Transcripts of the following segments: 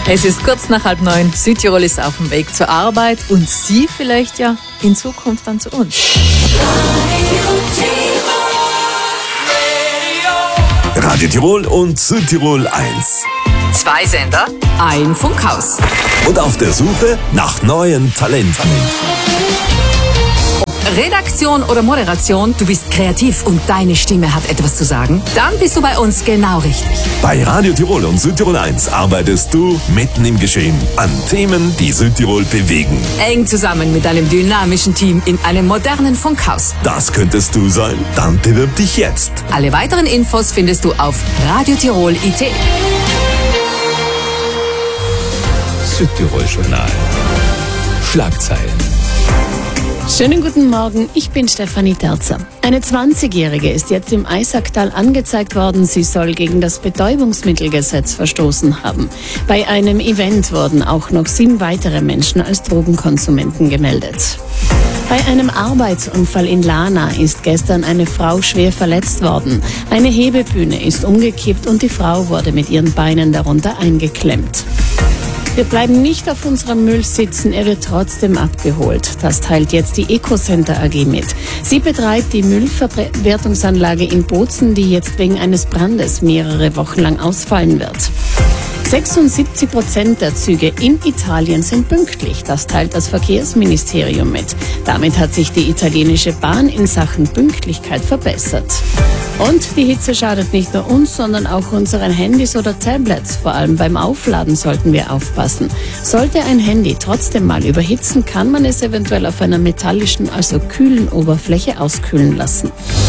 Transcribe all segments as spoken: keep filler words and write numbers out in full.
Es ist kurz nach halb neun. Südtirol ist auf dem Weg zur Arbeit und Sie vielleicht ja in Zukunft dann zu uns. Radio Tirol und Südtirol eins. Zwei Sender, ein Funkhaus. Und auf der Suche nach neuen Talenten. Redaktion oder Moderation, du bist kreativ und deine Stimme hat etwas zu sagen? Dann bist du bei uns genau richtig. Bei Radio Tirol und Südtirol eins arbeitest du mitten im Geschehen an Themen, die Südtirol bewegen. Eng zusammen mit einem dynamischen Team in einem modernen Funkhaus. Das könntest du sein? Dann bewirb dich jetzt. Alle weiteren Infos findest du auf Radio Tirol punkt I T. Südtirol Journal. Schlagzeilen. Schönen guten Morgen, ich bin Stefanie Terzer. Eine zwanzigjährige ist jetzt im Eisacktal angezeigt worden. Sie soll gegen das Betäubungsmittelgesetz verstoßen haben. Bei einem Event wurden auch noch sieben weitere Menschen als Drogenkonsumenten gemeldet. Bei einem Arbeitsunfall in Lana ist gestern eine Frau schwer verletzt worden. Eine Hebebühne ist umgekippt und die Frau wurde mit ihren Beinen darunter eingeklemmt. Wir bleiben nicht auf unserem Müll sitzen, er wird trotzdem abgeholt. Das teilt jetzt die Ecocenter A G mit. Sie betreibt die Müllverwertungsanlage in Bozen, die jetzt wegen eines Brandes mehrere Wochen lang ausfallen wird. sechsundsiebzig Prozent der Züge in Italien sind pünktlich, das teilt das Verkehrsministerium mit. Damit hat sich die italienische Bahn in Sachen Pünktlichkeit verbessert. Und die Hitze schadet nicht nur uns, sondern auch unseren Handys oder Tablets. Vor allem beim Aufladen sollten wir aufpassen. Sollte ein Handy trotzdem mal überhitzen, kann man es eventuell auf einer metallischen, also kühlen Oberfläche auskühlen lassen.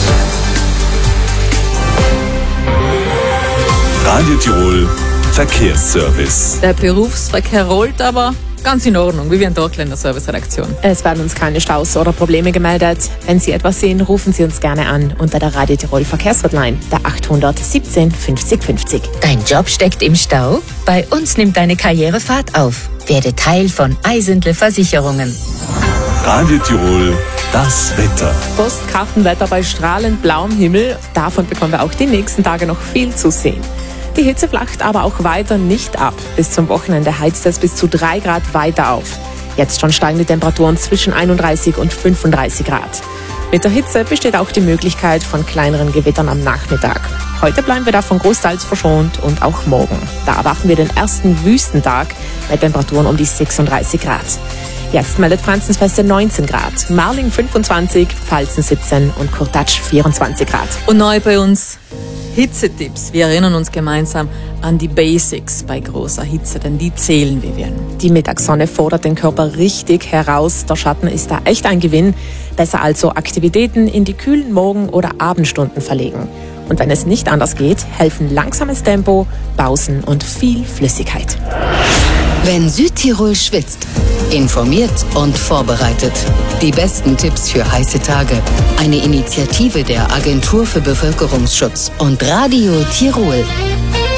Radio Tirol Verkehrsservice. Der Berufsverkehr rollt aber ganz in Ordnung, wie wir in der Auckländer Service-Redaktion. Es werden uns keine Staus oder Probleme gemeldet. Wenn Sie etwas sehen, rufen Sie uns gerne an unter der Radio Tirol Verkehrshotline, der achthundertsiebzehn fünfzig fünfzig. Dein Job steckt im Stau? Bei uns nimmt deine Karriere Fahrt auf. Werde Teil von Eisentle Versicherungen. Radio Tirol, das Wetter. Postkartenwetter bei strahlend blauem Himmel. Davon bekommen wir auch die nächsten Tage noch viel zu sehen. Die Hitze flacht aber auch weiter nicht ab. Bis zum Wochenende heizt es bis zu drei Grad weiter auf. Jetzt schon steigen die Temperaturen zwischen einunddreißig und fünfunddreißig Grad. Mit der Hitze besteht auch die Möglichkeit von kleineren Gewittern am Nachmittag. Heute bleiben wir davon großteils verschont und auch morgen. Da erwarten wir den ersten Wüstentag bei Temperaturen um die sechsunddreißig Grad. Jetzt meldet Franzensfeste neunzehn Grad, Marling fünfundzwanzig, Pfalzen siebzehn und Kurtatsch vierundzwanzig Grad. Und neu bei uns Hitzetipps. Wir erinnern uns gemeinsam an die Basics bei großer Hitze, denn die zählen, Vivian. Die Mittagssonne fordert den Körper richtig heraus. Der Schatten ist da echt ein Gewinn. Besser also Aktivitäten in die kühlen Morgen- oder Abendstunden verlegen. Und wenn es nicht anders geht, helfen langsames Tempo, Pausen und viel Flüssigkeit. Wenn Südtirol schwitzt, informiert und vorbereitet. Die besten Tipps für heiße Tage. Eine Initiative der Agentur für Bevölkerungsschutz und Radio Tirol.